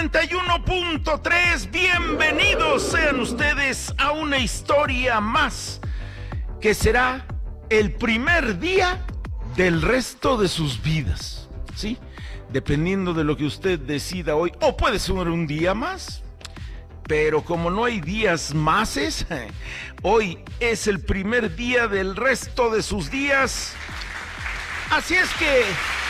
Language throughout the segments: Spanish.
91.3, bienvenidos sean ustedes a una historia más que será el primer día del resto de sus vidas, ¿sí? Dependiendo de lo que usted decida hoy, o puede ser un día más, pero como no hay días máses, hoy es el primer día del resto de sus días, así es que,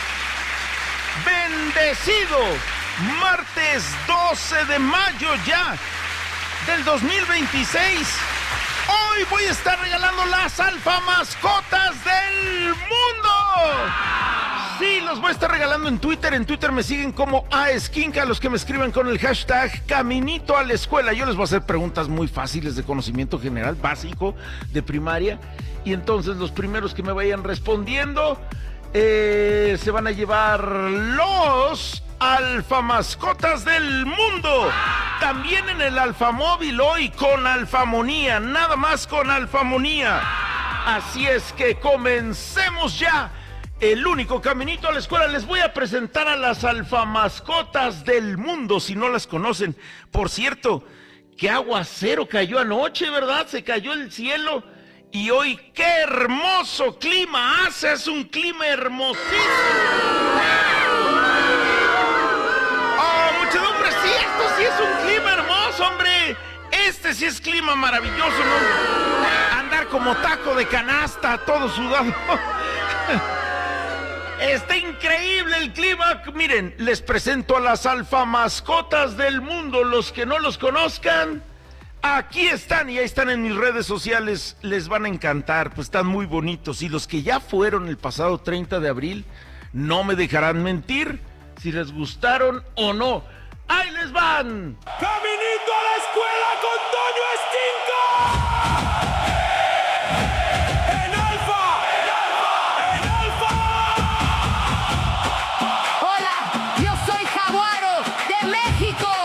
bendecido martes 12 de mayo ya del 2026. Hoy voy a estar regalando las alfa mascotas del mundo. Sí, los voy a estar regalando en Twitter. En Twitter me siguen como aesquinca, los que me escriban con el hashtag Caminito a la Escuela. Yo les voy a hacer preguntas muy fáciles de conocimiento general, básico, de primaria. Y entonces los primeros que me vayan respondiendo se van a llevar los alfa mascotas del mundo. También en el Alfamóvil hoy con Alfamonía, nada más con Alfamonía. Así es que comencemos ya el único caminito a la escuela. Les voy a presentar a las alfa mascotas del mundo, si no las conocen. Por cierto, qué aguacero cayó anoche, ¿verdad? Se cayó el cielo. Y hoy, qué hermoso clima hace, es un clima hermosísimo. ¡Oh, muchedumbre! Sí, esto sí es un clima hermoso, hombre. Este sí es clima maravilloso, ¿no? Andar como taco de canasta, todo sudado. Está increíble el clima. Miren, les presento a las alfa mascotas del mundo. Los que no los conozcan, aquí están, y ahí están en mis redes sociales, les van a encantar, pues están muy bonitos. Y los que ya fueron el pasado 30 de abril, no me dejarán mentir si les gustaron o no. ¡Ahí les van! ¡Caminito a la Escuela!